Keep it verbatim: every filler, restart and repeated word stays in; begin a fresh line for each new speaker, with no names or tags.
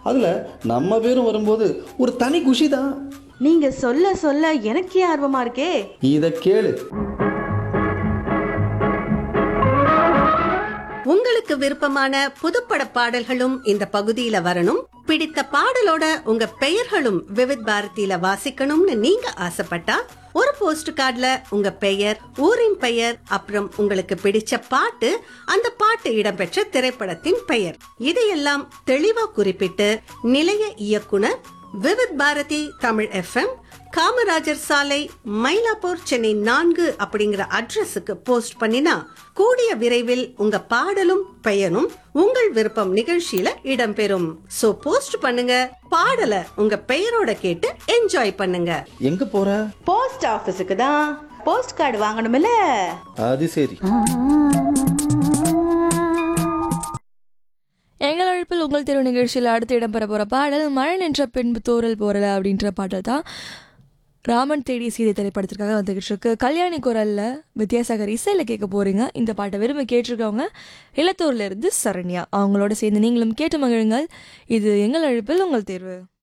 அதில் நம்ம பேரும் வரும்போது ஒரு தனி குஷி தான்.
நீங்க சொல்ல சொல்ல எனக்கே ஆர்வமா இருக்கே.
இதை கேளு.
உங்களுக்கு விருப்பமான புதுப்பட பாடல்களும் இந்த பகுதியில வரணும், பிடித்த பாடலோட உங்க பெயர்களும் விவித் பாரதியில வாசிக்கணும்னு நீங்க ஆசைப்பட்டா ஒரு போஸ்ட் கார்டுல உங்க பெயர், ஊரின் பெயர், அப்புறம் உங்களுக்கு பிடிச்ச பாட்டு, அந்த பாட்டு இடம்பெற்ற திரைப்படத்தின் பெயர், இதையெல்லாம் தெளிவா குறிப்பிட்டு நிலைய இயக்குனர் விவித் பாரதி தமிழ் எஃப்எம், காமராஜர் சாலை, மயிலாப்பூர், சென்னை நான்கு அப்படிங்கிற அட்ரஸுக்கு போஸ்ட் பண்ணினா கூடிய விரைவில் உங்க பாடலும் பெயரும் உங்கள் விருப்பம் நிகழ்ச்சியில இடம்பெறும். சோ போஸ்ட் பண்ணுங்க, பாடலை உங்க பெயரோட கேட்டு என்ஜாய் பண்ணுங்க.
எங்க போற?
போஸ்ட் ஆபீஸுக்கு தான். Post card வாங்கணும்ல.
அது சரி.
எங்கள் அழைப்பில் உங்கள் தேர்வு நிகழ்ச்சியில் அடுத்து இடம்பெற போகிற பாடல் மழை நின்ற பின்பு தோரல் போரல அப்படின்ற பாடல் தான். ராமன் தேடி சீதை திரைப்படத்திற்காக வந்துகிட்டு இருக்கு. கல்யாணி குரலில் வித்யாசாகர் இசையில் கேட்க போகிறீங்க. இந்த பாட்டை விரும்பி கேட்டிருக்கவங்க இளத்தூர்லேருந்து சரண்யா. அவங்களோட சேர்ந்து நீங்களும் கேட்டு மகிழுங்கள். இது எங்கள் அழைப்பில் உங்கள் தேர்வு.